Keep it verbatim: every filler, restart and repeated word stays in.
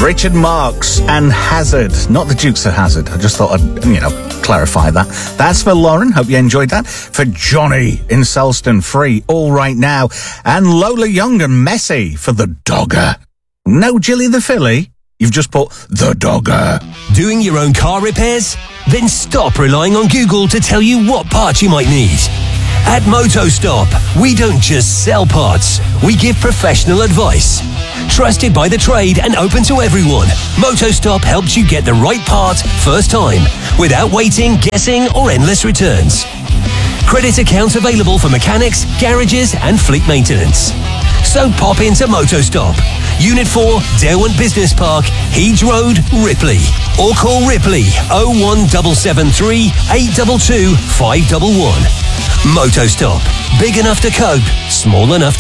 Richard Marx and Hazard. Not the Dukes of Hazzard. I just thought I'd, you know, clarify that. That's for Lauren. Hope you enjoyed that. For Johnny in Selston, Free, All Right Now. And Lola Young and Messi for The Dogger. No Jilly the Filly. You've just put The Dogger. Doing your own car repairs? Then stop relying on Google to tell you what parts you might need. At MotoStop, we don't just sell parts, we give professional advice. Trusted by the trade and open to everyone, MotoStop helps you get the right part first time, without waiting, guessing, or endless returns. Credit accounts available for mechanics, garages, and fleet maintenance. So pop into MotoStop, Unit four, Derwent Business Park, Heeds Road, Ripley. Or call Ripley oh one seven seven three, eight two two, five one one. MotoStop. Big enough to cope, small enough to